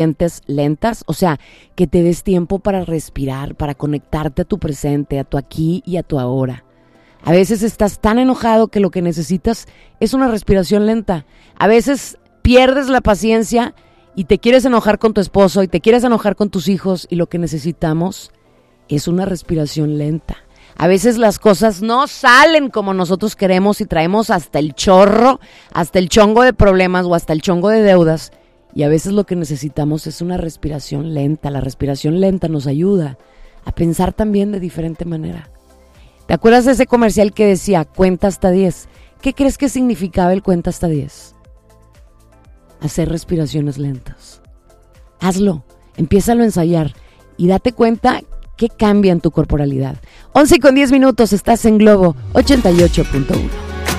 lentas, o sea, que te des tiempo para respirar, para conectarte a tu presente, a tu aquí y a tu ahora. A veces estás tan enojado que lo que necesitas es una respiración lenta. A veces pierdes la paciencia y te quieres enojar con tu esposo y te quieres enojar con tus hijos y lo que necesitamos es una respiración lenta. A veces las cosas no salen como nosotros queremos y traemos hasta el chorro, hasta el chongo de problemas o hasta el chongo de deudas. Y a veces lo que necesitamos es una respiración lenta. La respiración lenta nos ayuda a pensar también de diferente manera. ¿Te acuerdas de ese comercial que decía cuenta hasta 10? ¿Qué crees que significaba el cuenta hasta 10? Hacer respiraciones lentas. Hazlo, empiézalo a ensayar y date cuenta que cambia en tu corporalidad. 11:10, estás en Globo 88.1.